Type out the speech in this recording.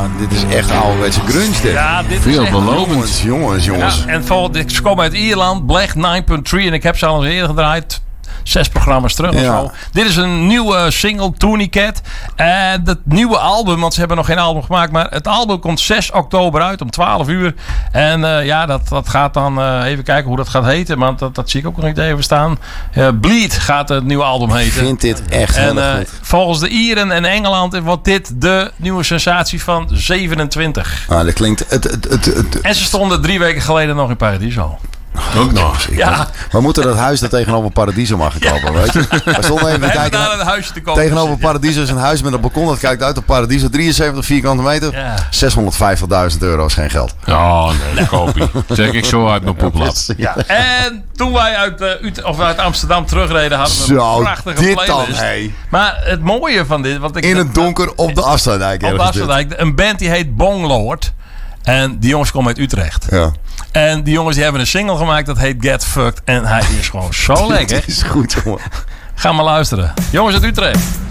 dit is echt ouderwetse grunge dit. Ja, dit is Veel echt... belovend. Jongens. Ja, en ze komen uit Ierland, Blech 9.3 en ik heb ze al eens eerder gedraaid. 6 programma's terug of zo. Dit is een nieuwe single, Toonicat. En het nieuwe album, want ze hebben nog geen album gemaakt, maar het album komt 6 oktober uit om 12 uur. En dat gaat dan even kijken hoe dat gaat heten, want dat zie ik ook nog niet even staan. Bleed gaat het nieuwe album heten. Ik vind dit echt heel goed. Volgens de Ieren en Engeland wordt dit de nieuwe sensatie van 27. Dat klinkt... En ze stonden 3 weken geleden nog in Paradiso. Ook nog. Ja. We moeten dat huis dat tegenover Paradiso mag kopen, weet je. We stonden even te kijken. Daar een huisje te kopen. Tegenover Paradiso is een huis met een balkon. Dat kijkt uit op Paradiso. 73 vierkante meter. Ja. €650.000 is geen geld. Oh, nee, kopie. Zeg ik zo uit mijn poeplap. Ja. En toen wij uit Amsterdam terugreden, hadden we Zo, een prachtige dit playlist. dan, hey. Maar het mooie van dit... Want In het donker op de Afsluitdijk. Op de Afsluitdijk. Een band die heet Bonglord. En die jongens komen uit Utrecht. Ja. En die jongens die hebben een single gemaakt. Dat heet Get Fucked. En hij is gewoon zo lekker. Het is goed, jongen. Ga maar luisteren. Jongens uit Utrecht.